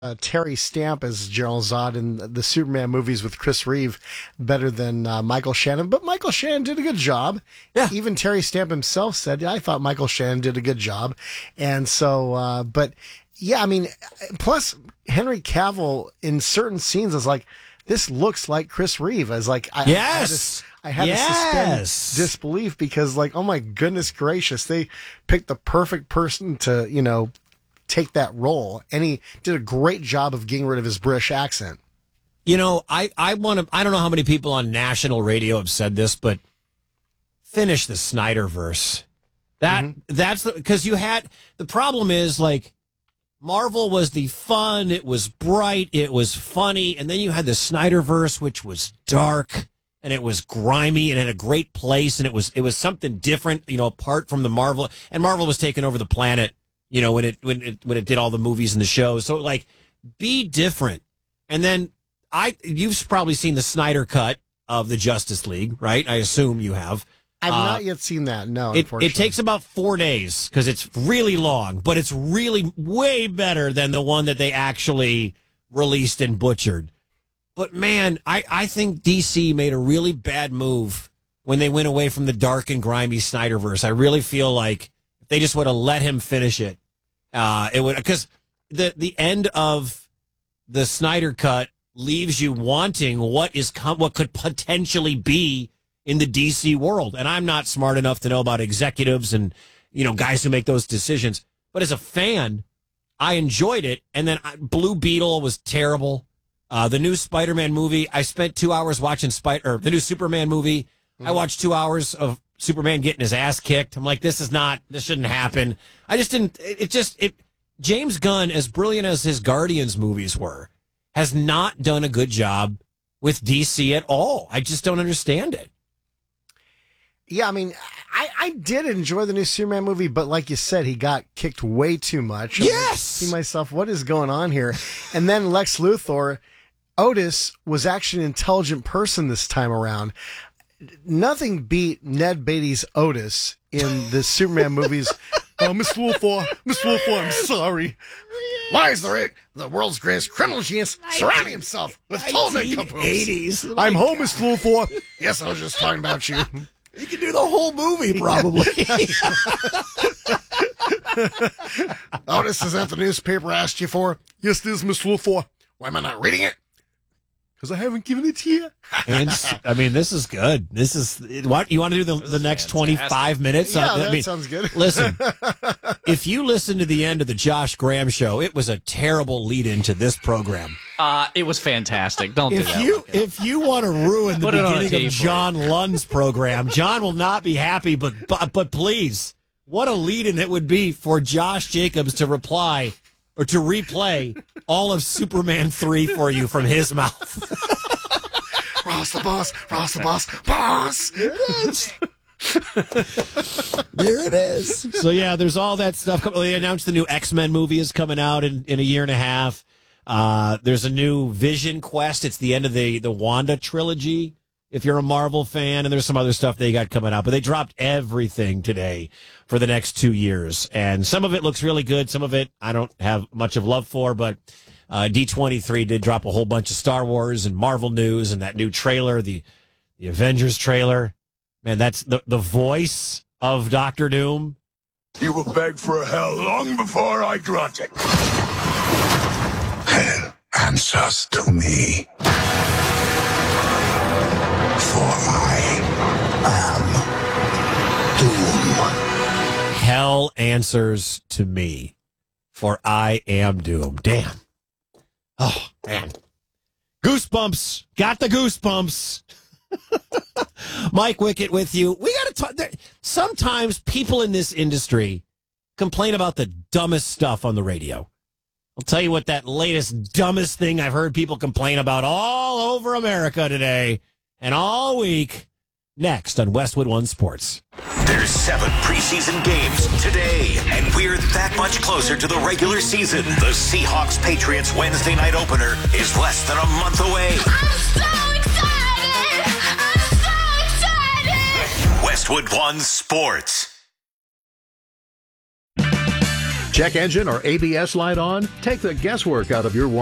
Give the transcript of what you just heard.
Terry Stamp as General Zod in the Superman movies with Chris Reeve better than Michael Shannon, but Michael Shannon did a good job. Yeah. Even Terry Stamp himself said, I thought Michael Shannon did a good job. And so, but yeah, I mean, plus Henry Cavill in certain scenes is like, this looks like Chris Reeve. I was like, I had to suspend disbelief because, like, oh my goodness gracious, they picked the perfect person to, take that role, and he did a great job of getting rid of his British accent. I don't know how many people on national radio have said this, but finish the Snyderverse. That's because the problem is, like, Marvel was the fun, it was bright, it was funny, and then you had the Snyderverse, which was dark and it was grimy and in a great place, and it was something different, apart from the Marvel, and Marvel was taking over the planet. When it did all the movies and the shows. So, like, be different. And then you've probably seen the Snyder cut of the Justice League, right? I assume you have. I've not yet seen that. No, unfortunately. It takes about 4 days because it's really long, but it's really way better than the one that they actually released and butchered. But man, I think DC made a really bad move when they went away from the dark and grimy Snyderverse. I really feel like if they just would have let him finish it, it would, because the end of the Snyder cut leaves you wanting what could potentially be in the DC world. And I'm not smart enough to know about executives and guys who make those decisions. But as a fan, I enjoyed it. And then Blue Beetle was terrible. The new Spider-Man movie, I spent 2 hours watching the new Superman movie. I watched 2 hours of Superman getting his ass kicked. I'm like, this shouldn't happen. I just didn't, James Gunn, as brilliant as his Guardians movies were, has not done a good job with DC at all. I just don't understand it. Yeah, I mean, I did enjoy the new Superman movie, but like you said, he got kicked way too much. Yes! I see myself, what is going on here? And then Lex Luthor, Otis was actually an intelligent person this time around. Nothing beat Ned Beatty's Otis in the Superman movies. Miss Luthor, I'm sorry. Why is the world's greatest criminal genius surrounding himself with Tolman Caboose? I'm home, Miss Luthor. Yes, I was just talking about you. You can do the whole movie, probably. Otis, is that the newspaper I asked you for? Yes, it is, Miss Luthor. Why am I not reading it? Because I haven't given it to you. And I mean, this is good. This is what you want to do the next 25 minutes. Yeah, that sounds good. Listen, if you listen to the end of the Josh Graham show, it was a terrible lead into this program. It was fantastic. Don't do that. If you want to ruin the beginning of John Lund's program, John will not be happy. But please, what a lead-in it would be for Josh Jacobs to reply or to replay all of Superman 3 for you from his mouth. Ross the boss. There it is. So, yeah, there's all that stuff. They announced the new X-Men movie is coming out in a year and a half. There's a new Vision Quest. It's the end of the Wanda trilogy, if you're a Marvel fan, and there's some other stuff they got coming out. But they dropped everything today for the next 2 years. And some of it looks really good. Some of it I don't have much of love for, but D23 did drop a whole bunch of Star Wars and Marvel news and that new trailer, the Avengers trailer. Man, that's the voice of Dr. Doom. You will beg for hell long before I grant it. Hell answers to me. For I am Doom. Hell answers to me, for I am Doom. Damn. Oh, man. Goosebumps. Got the goosebumps. Mike Wickett with you. We got to talk. Sometimes people in this industry complain about the dumbest stuff on the radio. I'll tell you what that latest dumbest thing I've heard people complain about all over America today and all week. Next on Westwood One Sports. There's 7 preseason games today, and we're that much closer to the regular season. The Seahawks-Patriots Wednesday night opener is less than a month away. I'm so excited! Westwood One Sports. Check engine or ABS light on? Take the guesswork out of your